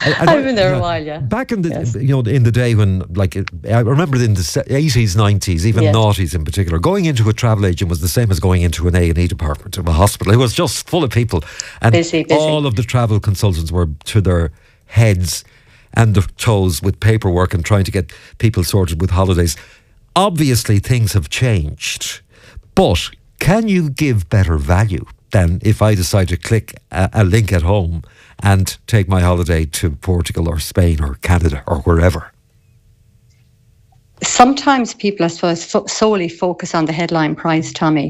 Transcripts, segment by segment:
I've been there a while, yeah. Back in the in the day when, I remember in the 80s, 90s, even noughties in particular, going into a travel agent was the same as going into an A&E department of a hospital. It was just full of people, and busy. All of the travel consultants were to their heads and their toes with paperwork and trying to get people sorted with holidays. Obviously, things have changed, but can you give better value than if I decide to click a link at home and take my holiday to Portugal or Spain or Canada or wherever? Sometimes people, I suppose, solely focus on the headline price, Tommy,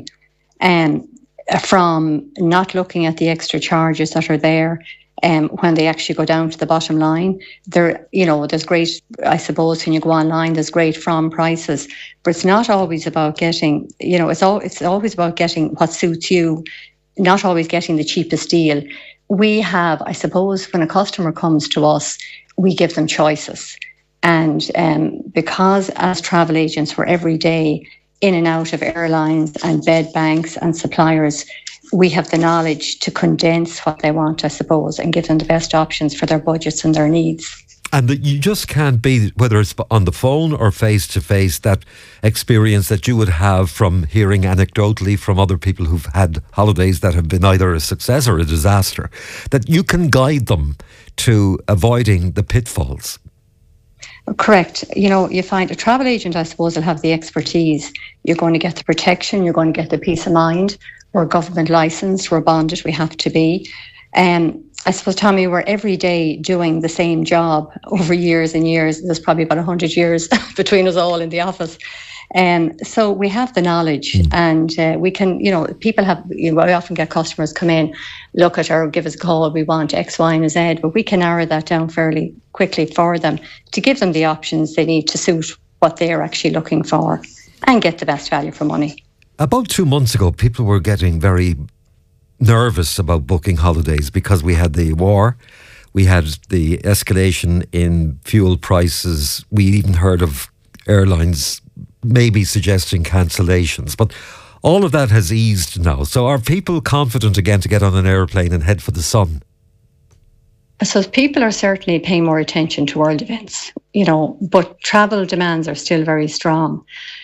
from not looking at the extra charges that are there. When they actually go down to the bottom line, there's great, I suppose, when you go online, there's great from prices, but it's not always about getting, it's always about getting what suits you, not always getting the cheapest deal. We have, I suppose, when a customer comes to us, we give them choices. And because as travel agents, we're every day in and out of airlines and bed banks and suppliers, we have the knowledge to condense what they want, I suppose, and give them the best options for their budgets and their needs. And that you just can't be, whether it's on the phone or face to face, that experience that you would have from hearing anecdotally from other people who've had holidays that have been either a success or a disaster, that you can guide them to avoiding the pitfalls. Correct. You find a travel agent, I suppose, will have the expertise. You're going to get the protection, you're going to get the peace of mind. We're government licensed, we're bonded, we have to be. I suppose, Tommy, we're every day doing the same job over years and years. There's probably about 100 years between us all in the office. So we have the knowledge and we can, people have, we often get customers come in, look at or give us a call, we want X, Y and Z, but we can narrow that down fairly quickly for them to give them the options they need to suit what they're actually looking for and get the best value for money. About 2 months ago, people were getting very nervous about booking holidays because we had the war, we had the escalation in fuel prices, we even heard of airlines maybe suggesting cancellations, but all of that has eased now. So are people confident again to get on an airplane and head for the sun? So people are certainly paying more attention to world events, but travel demands are still very strong.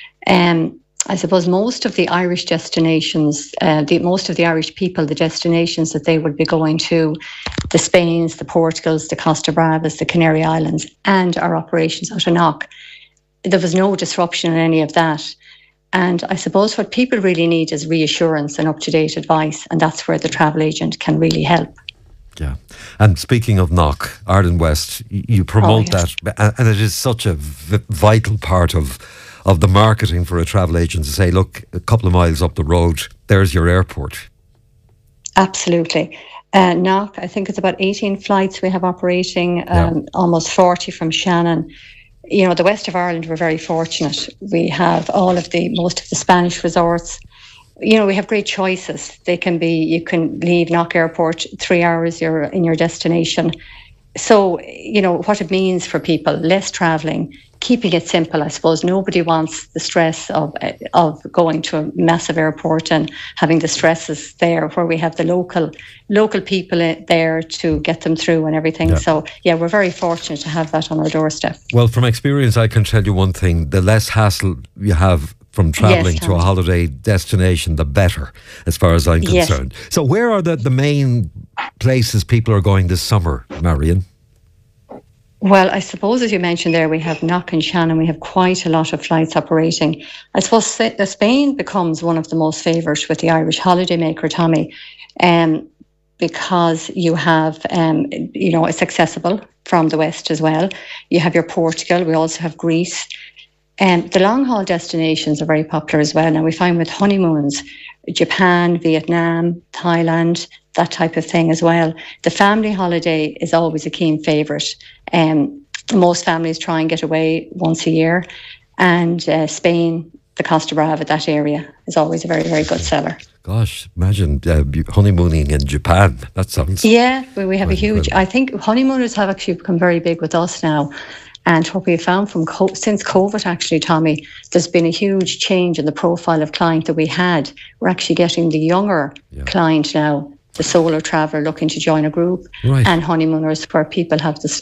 I suppose most of the Irish destinations, most of the Irish people, the destinations that they would be going to, the Spains, the Portugals, the Costa Bravas, the Canary Islands, and our operations out of Knock, there was no disruption in any of that. And I suppose what people really need is reassurance and up-to-date advice, and that's where the travel agent can really help. Yeah. And speaking of Knock, Ireland West, you promote that, and it is such a vital part of the marketing for a travel agent to say, look, a couple of miles up the road, there's your airport. Absolutely. Knock, I think it's about 18 flights we have operating, almost 40 from Shannon. The west of Ireland, we're very fortunate. We have most of the Spanish resorts. We have great choices. You can leave Knock Airport 3 hours, you're in your destination. So, what it means for people, less travelling, keeping it simple. I suppose nobody wants the stress of going to a massive airport and having the stresses there, where we have the local people there to get them through and everything. Yeah. So, we're very fortunate to have that on our doorstep. Well, from experience, I can tell you one thing, the less hassle you have from travelling to a holiday destination, the better, as far as I'm concerned. Yes. So where are the main places people are going this summer, Marion? Well, I suppose, as you mentioned there, we have Knock and Shannon. We have quite a lot of flights operating. I suppose Spain becomes one of the most favoured with the Irish holidaymaker, Tommy, because you have, it's accessible from the west as well. You have your Portugal. We also have Greece. The long-haul destinations are very popular as well. Now, we find with honeymoons, Japan, Vietnam, Thailand, that type of thing as well. The family holiday is always a keen favourite. Most families try and get away once a year. And Spain, the Costa Brava, that area is always a very, very good seller. Gosh, imagine honeymooning in Japan. That sounds... Yeah, we have a huge... I think honeymooners have actually become very big with us now. And what we found since COVID, actually, Tommy, there's been a huge change in the profile of client that we had. We're actually getting the younger client now, the solo traveller looking to join a group, and honeymooners where people have